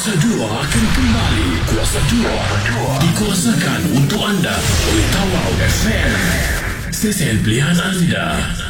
Kuasa 2 akan kembali. Kuasa 2 dikuasakan untuk anda oleh Tawau FM. Stesen pilihan anda.